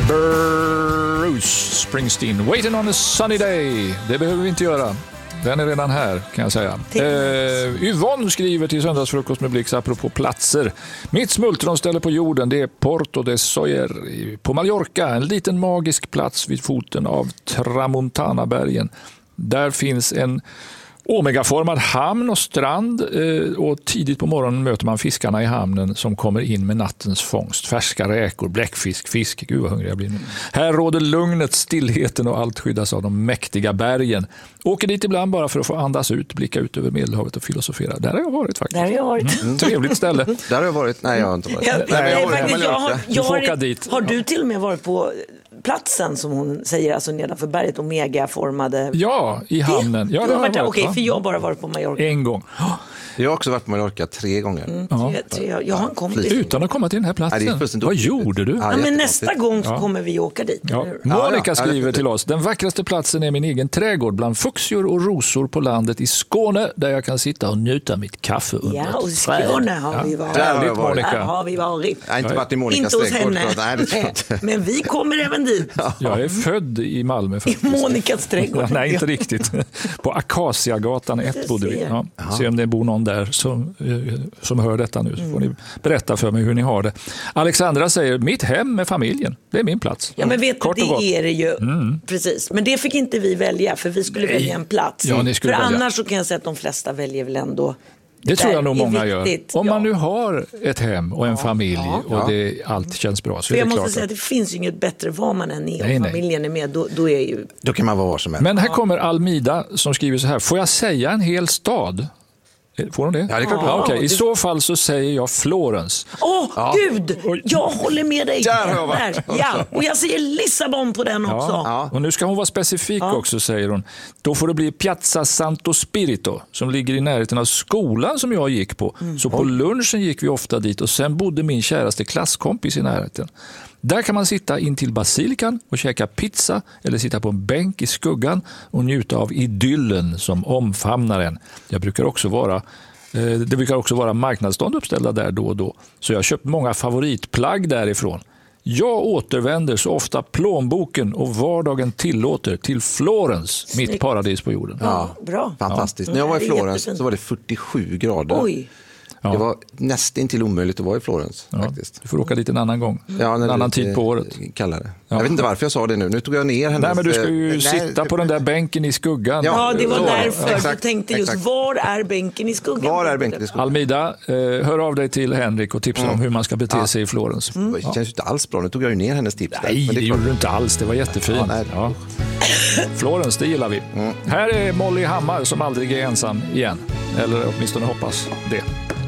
Bruce Springsteen, Waiting on a sunny day. Det behöver vi inte göra. Den är redan här, kan jag säga. Yvonne skriver till Söndagsfrukost med Blix apropå platser. Mitt smultronställe på jorden, det är Porto de Soller på Mallorca. En liten magisk plats vid foten av Tramontana-bergen. Där finns en omegaformad hamn och strand, och tidigt på morgonen möter man fiskarna i hamnen som kommer in med nattens fångst. Färska räkor, bläckfisk, fisk. Gud vad hungrig jag blir nu. Här råder lugnet, stillheten och allt skyddas av de mäktiga bergen. Åker dit ibland bara för att få andas ut, blicka ut över Medelhavet och filosofera. Där har jag varit faktiskt. Där har jag varit. Trevligt ställe. Där har jag varit. Nej, jag har inte varit. Har du till och med varit på platsen som hon säger, alltså nedanför berget, omegaformade? Ja, i hamnen. Ja, det har jag varit. Okej, för jag har bara varit på Mallorca. En gång. Jag har också varit på Mallorca 3 gånger. Jag har en kompis. Utan att komma till den här platsen. Vad gjorde du? Ja, men nästa gång så kommer vi åka dit. Ja. Monica skriver till oss: den vackraste platsen är min egen trädgård bland fuxior och rosor på landet i Skåne, där jag kan sitta och njuta mitt kaffe under ett träd. Skåne har vi varit. Där har vi varit. Jag har inte varit i Monikas trädgård. Nej, men vi kommer även dit. Jag är född i Malmö faktiskt. I Monikas trädgård. Nej, inte riktigt. På Akaciagatan 1 bodde vi. Ja. Se om det bor någon där som hör detta nu, så får ni berätta för mig hur ni har det. Alexandra säger: mitt hem med familjen, det är min plats. Ja, men vet du, det är det ju. Precis. Men det fick inte vi välja, för vi skulle välja en plats. Ja, ni skulle för välja. Annars så kan jag säga att de flesta väljer väl ändå. Det tror jag nog många gör. Om man nu har ett hem och en familj och allt känns bra, så för är det jag måste klart säga att det finns ju inget bättre vad man än är. Om familjen är med, då är ju... Då kan man vara var som helst. Men här kommer Almida som skriver så här: får jag säga en hel stad? Får hon det? Ja, det är klart. Okay. I så fall så säger jag Florens. Gud! Jag håller med dig. Där har jag varit. Ja, och jag säger Lissabon på den också. Ja. Och nu ska hon vara specifik också, säger hon. Då får det bli Piazza Santo Spirito, som ligger i närheten av skolan som jag gick på. Så på lunchen gick vi ofta dit, och sen bodde min käraste klasskompis i närheten. Där kan man sitta in till basilikan och käka pizza, eller sitta på en bänk i skuggan och njuta av idyllen som omfamnar en. Det brukar också vara marknadsstånd uppställda där då och då. Så jag har köpt många favoritplagg därifrån. Jag återvänder så ofta plånboken och vardagen tillåter till Florens, mitt paradis på jorden. Ja, bra. Fantastiskt. När jag var i Florens så var det 47 grader. Oj. Det var nästan till omöjligt att vara i Florens faktiskt. Du får åka dit en annan gång. En annan tid på året. Kallare. Jag vet inte varför jag sa det nu. Nu tog jag ner hennes... Nej, men du ska ju sitta på den där bänken i skuggan. Ja, det var därför jag tänkte just, var är bänken i skuggan? Var är bänken i skuggan? Almida, hör av dig till Henrik och tipsa om hur man ska bete sig i Florens. Det känns ju inte alls bra. Nu tog jag ju ner hennes tips. Nej, det gjorde du inte alls. Det var jättefint. Florens, det gillar vi. Här är Molly Hammar som aldrig är ensam igen. Eller åtminstone hoppas det.